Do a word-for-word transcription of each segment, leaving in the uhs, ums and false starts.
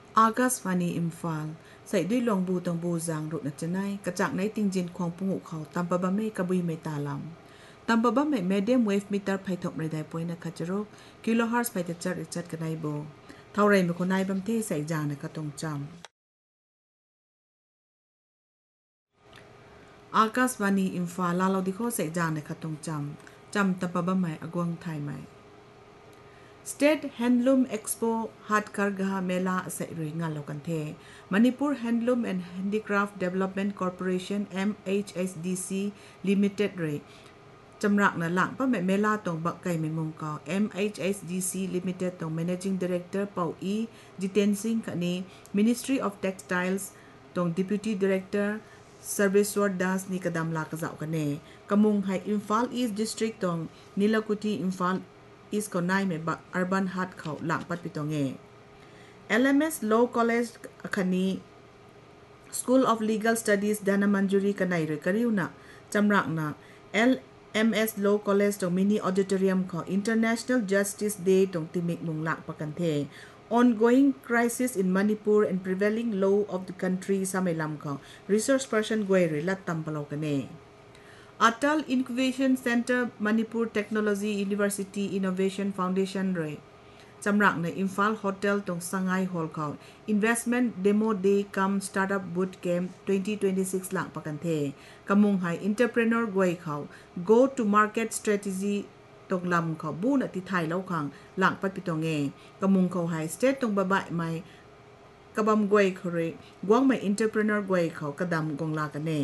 อากาศวานีอิมฟาลใส่ด้วยลองบูตองบูจางรุนจะไนกระจากในติงจินควงปุงุเขาตามปะบะเมกะบุยเมตาลำตามปะบะเมเมเดียมเวฟมิเตอร์ไพทอกในได้ป่วยนะคัจโรกิโลฮาร์สไปจะจัดจัดกันได้โบเท่าไรมีคนนายบำเทใส่จางนะก็ต้องจำอากาศวานีอิมฟาลลาเราดิโคใส่จางนะก็ต้องจำจำตามปะบะเมอากวงไทยไหมState Handloom Expo Hatkargaha Mela sa iri nga lokan the Manipur Handloom and Handicraft Development Corporation M H S D C Limited re จำรักนะหลังป้าแม่เมลาตรงบักไก่เมมงกอ M H S D C Limited ตรง Managing Director เป่าอีจิเตนซิงคะนี้ Ministry of Textiles ตรง Deputy Director Servicewar Das นี่กระดำลากระเจ้ากันเนกำมุงให้ Imphal East District ตรงนิลกุติ Imphal East ก็นายเมบ Urban Heart เขาหลังปัดปิตองเง L M S Law College คันนี้ School of Legal Studies ดานามันจุรีกันไหนหรือกริวนะจำรักนะ L M S Law College ตรง Mini Auditorium ของ International Justice Day ตรงติมิกมุงหลักประกันเท Ongoing Crisis in Manipur and Prevailing Law of the Country สมัยลำของ Resource Person กวยหรือลัดตำปะโลกันเน Atal Incubation Center Manipur Technology University Innovation Foundation เลยจำรักใน Imphal Hotel ตรงสังไง Hall เขา Investment Demo Day Cum Startup Bootcamp twenty twenty-six หลังประกันเทกำมุงให้ Entrepreneur กวยเขา Go to Market Strategy ตรงลำเขาบูนอติไทยแล้วขังหลังปัดปิตองเงกำมุงเขาให้ State ตรงบะบะไม่กระบำกวยเขาเลยกวางไม่ Entrepreneur กวยเขากระดำกงลากันเน่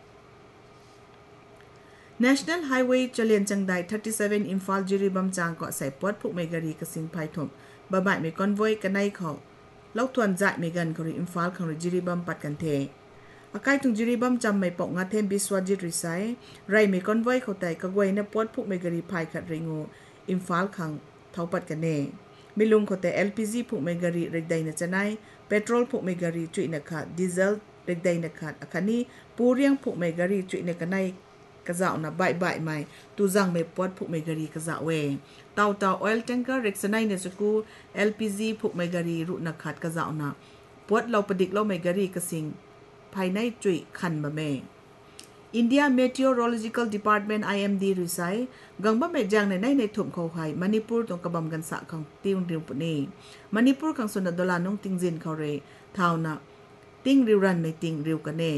National Highway เฉลียนจังไดthirty-seven อิมฟาลจิริบัมจางเกาะใส่ปวดพุกเมกะรีกสิงไพถมบะบะเมคอนโวยกันในเขาเล่าทวนจ่ายเมกันเขาริอิมฟาลของจิริบัมปัดกันเทอาไกตุงจิริบัมจำไม่ปอกงาเทมบิสวาจิตริไซไรเมคอนโวยเขาแต่กะกวยนะปวดพุกเมกะรีไพขัดริงูอิมฟาลขังเท่าปัดกันเนมิลุงเขาแต่ L P G พุกเมกะรีเรกไดนะจะไนเปโตรลพุกเมกะรีจุยนะขาดดีเซลเรกไดนะขาดอาคานี้ปูเรียงพุกเมกะรีจุยนะกันในกระเจ้านะใบใบไม่ตูจังไม่ปวดพุกเมกะรีกระเจ้าเวเตาเตาออยล์แทงเกอร์เร็กซ์ไนเนสกู L P G พุกเมกะรีรุนักขัดกระเจ้านะปวดเราประดิกเราเมกะรีกระสิงภายในจุยคันบะเม India Meteorological Department I M D หรือไซกังบะเมจังในในในถุ่มเขาไห้มณิปุรตรงกระบำกันสะของติวริวปุนีมณิปุรขังสุนทรดลานงติงจินเขาเรเท่านะติงริวรันไม่ติงริวกันเน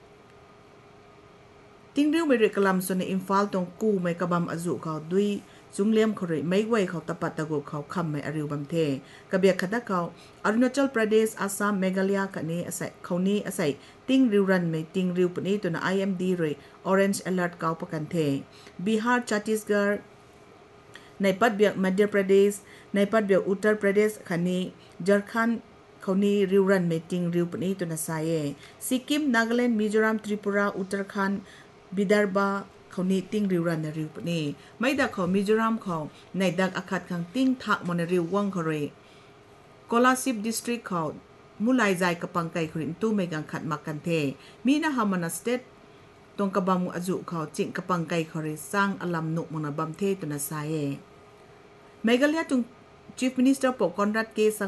ติงริวไม่เรียกลำส่วนในอิมฟาลตรงกู้ไม่กระบำอจุเขาด้วยจุงเลี้ยมเขาเลยไม่ไหวเขาตะปัดตะกุเขาคำไม่อริวบัมเทกระเบียกขัดเขาอรุณาจัลประเทศอาสามเมฆาลยากันนี้อาศัยเขานี้อาศัยติงริวรันไม่ติงริวปนี้ตัวน่ะ I M D เลย Orange Alert เขาประกันเทบิฮาร์ชัตติสกร์ในปัดเบียกมัธยประเทศในปัดเบียกอุตตรประเทศกันนี้จาร์คันเขานี้ริวรันไม่ติงริวปนี้ตัวน่ะไซเอซิกิมนาการแลนด์มิโซรัมทริปุระอุตตรคันบิดาร์บาเขานี้ติ้งริวรันในริวปนี้ไม่ดักเขามิโซรัมเขาในดักอาคาดขังติ้งทักมันในริววังเขาเรโกลาซิบดิสทริกเขามุไลใจกับปังไก่ขรินตู้ไม่กังขัดมักกันเทมีนะฮามานาสเตตตรงกระบำอจุเขาจิงกับปังไก่เขาเรสร้างอลัมนุมันนบัมเทตุนาไซเอเมกาเลียจุง Chief Minister ปกครองรัฐเกษ